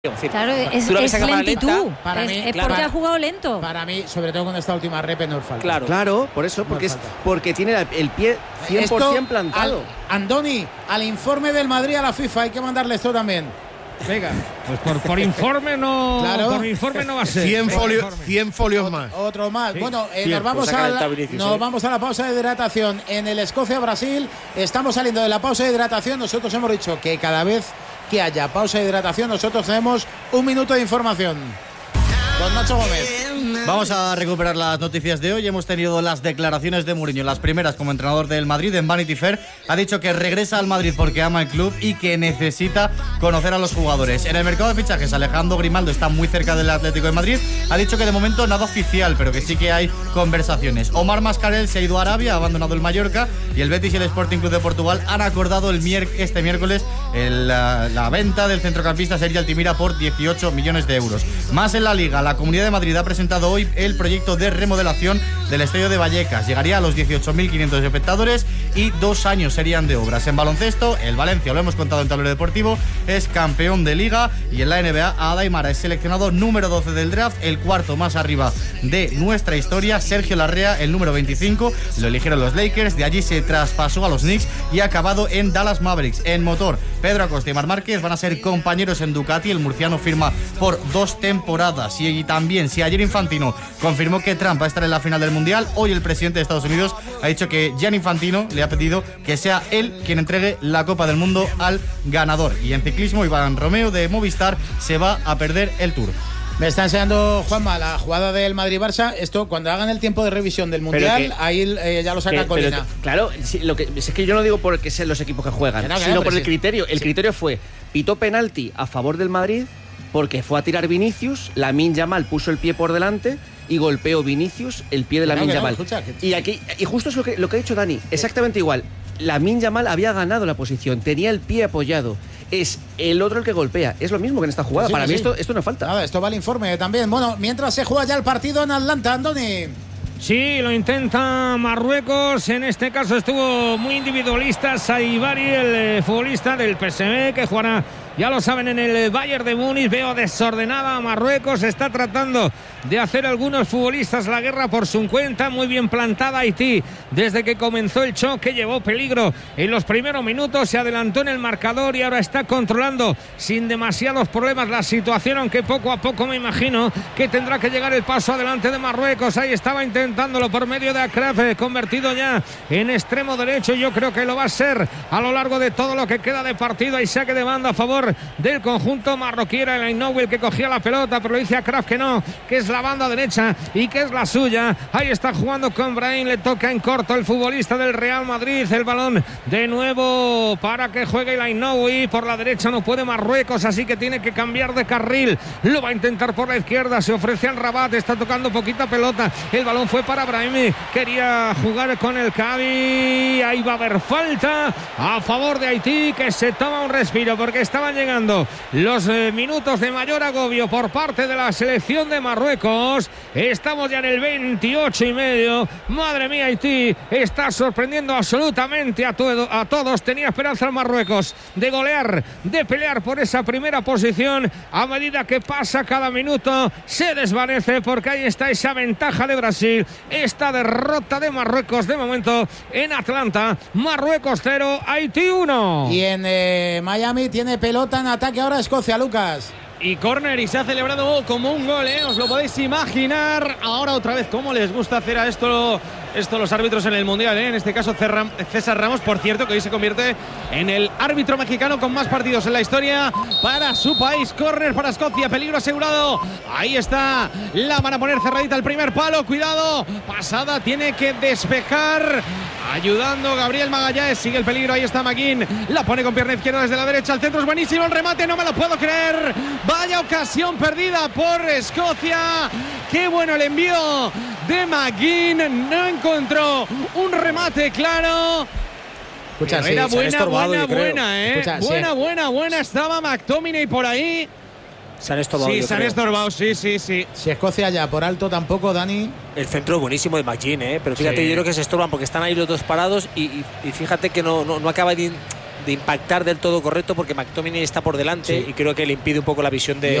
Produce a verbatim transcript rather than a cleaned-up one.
Claro, es, es lentitud. Lenta, para es, mí, es claro, porque ha jugado lento. Para mí, sobre todo con esta última rep, no es falta. Claro, claro, por eso, porque, es, porque tiene el pie cien por ciento plantado. Al, Andoni, al informe del Madrid a la FIFA, hay que mandarle esto también. Venga. Pues por, por informe no claro. por informe no va a ser. cien, folio, cien folios más. Otro más. Sí. Bueno, eh, nos, vamos pues a la, nos vamos a la pausa de hidratación. En el Escocia-Brasil estamos saliendo de la pausa de hidratación. Nosotros hemos dicho que cada vez que haya pausa de hidratación, nosotros tenemos un minuto de información. Con Nacho Gómez. Vamos a recuperar las noticias de hoy. Hemos tenido las declaraciones de Mourinho, las primeras como entrenador del Madrid. En Vanity Fair ha dicho que regresa al Madrid porque ama el club y que necesita conocer a los jugadores. En el mercado de fichajes, Alejandro Grimaldo está muy cerca del Atlético de Madrid. Ha dicho que de momento nada oficial, pero que sí que hay conversaciones. Omar Mascarell se ha ido a Arabia, ha abandonado el Mallorca, y el Betis y el Sporting Club de Portugal han acordado el mier- este miércoles el, la, la venta del centrocampista Sergi Altimira por dieciocho millones de euros. Más en la Liga, la Comunidad de Madrid ha presentado hoy el proyecto de remodelación del estadio de Vallecas. Llegaría a los dieciocho mil quinientos espectadores y dos años serían de obras. En baloncesto, el Valencia, lo hemos contado en Tablero Deportivo, es campeón de Liga, y en la N B A, Ada Aymara es seleccionado número doce del draft, el cuarto más arriba de nuestra historia. Sergio Larrea, el número veinticinco, lo eligieron los Lakers, de allí se traspasó a los Knicks y ha acabado en Dallas Mavericks. En motor, Pedro Acosta y Marc Márquez van a ser compañeros en Ducati. El murciano firma por dos temporadas. Y también, si ayer Infantino confirmó que Trump va a estar en la final del Mundial, hoy el presidente de Estados Unidos ha dicho que Gianni Infantino le ha pedido que sea él quien entregue la Copa del Mundo al ganador. Y en ciclismo, Iván Romeo de Movistar se va a perder el Tour. Me está enseñando Juanma la jugada del Madrid-Barça. Esto, cuando hagan el tiempo de revisión del Mundial, que, ahí eh, ya lo saca que, Colina. Que, claro, si, lo que, es que yo no digo porque sean los equipos que juegan, no, sino por el sí. criterio. El sí. criterio fue, pitó penalti a favor del Madrid porque fue a tirar Vinicius, Lamine Yamal puso el pie por delante y golpeó Vinicius el pie de Lamine no, Yamal. No, escucha, que... Y aquí y justo es lo que, lo que ha dicho Dani, exactamente igual. Lamine Yamal había ganado la posición, tenía el pie apoyado. Es el otro el que golpea. Es lo mismo que en esta jugada. Sí, Para sí. mí esto, esto no falta. Nada, esto va al informe también. Bueno, mientras se juega ya el partido en Atlanta, Andoni. Sí, lo intenta Marruecos. En este caso estuvo muy individualista Saibari, el eh, futbolista del P S V, que jugará, ya lo saben, en el Bayern de Múnich. Veo desordenada a Marruecos. Está tratando de hacer algunos futbolistas la guerra por su cuenta. Muy bien plantada Haití. Desde que comenzó el choque llevó peligro en los primeros minutos. Se adelantó en el marcador y ahora está controlando sin demasiados problemas la situación, aunque poco a poco me imagino que tendrá que llegar el paso adelante de Marruecos. Ahí estaba intentándolo por medio de Akraf, convertido ya en extremo derecho. Yo creo que lo va a ser a lo largo de todo lo que queda de partido. Hay saque de banda a favor del conjunto marroquí. Era el Ainoui el que cogía la pelota, pero dice a Kraft que no, que es la banda derecha y que es la suya. Ahí está jugando con Brahim, le toca en corto el futbolista del Real Madrid. El balón de nuevo para que juegue el Ainoui. Por la derecha no puede Marruecos, así que tiene que cambiar de carril. Lo va a intentar por la izquierda, se ofrece al Rabat, está tocando poquita pelota. El balón fue para Brahim, quería jugar con el Cavi. Ahí va a haber falta a favor de Haití, que se toma un respiro porque estaban llegando los eh, minutos de mayor agobio por parte de la selección de Marruecos. Estamos ya en el veintiocho y medio. Madre mía, Haití está sorprendiendo absolutamente a, todo, a todos. Tenía esperanza en Marruecos de golear, de pelear por esa primera posición. A medida que pasa cada minuto se desvanece, porque ahí está esa ventaja de Brasil. Esta derrota de Marruecos de momento en Atlanta. Marruecos cero, Haití uno. Y en eh, Miami tiene pelota en ataque ahora Escocia, Lucas. Y córner, y se ha celebrado como un gol, ¿eh? Os lo podéis imaginar. Ahora otra vez, cómo les gusta hacer a esto, esto los árbitros en el Mundial, ¿eh? En este caso César Ramos, por cierto, que hoy se convierte en el árbitro mexicano con más partidos en la historia para su país. Córner para Escocia, peligro asegurado. Ahí está, la van a poner cerradita el primer palo, cuidado. Pasada, tiene que despejar. Ayudando Gabriel Magallanes, sigue el peligro, ahí está McGinn, la pone con pierna izquierda desde la derecha, el centro es buenísimo, el remate, no me lo puedo creer, vaya ocasión perdida por Escocia, qué bueno el envío de McGinn, no encontró un remate claro. Escucha, sí, era buena, buena, creo. buena, eh, Escucha, buena, sí. buena, buena, estaba McTominay por ahí. Se han estorbado. Sí, se han estorbado, sí, sí, sí. Si Escocia ya por alto tampoco, Dani. El centro buenísimo de McGinn, ¿eh? Pero fíjate, sí. Yo creo que se estorban porque están ahí los dos parados y, y, y fíjate que no, no, no acaba de, de impactar del todo correcto porque McTominay está por delante sí. y creo que le impide un poco la visión de,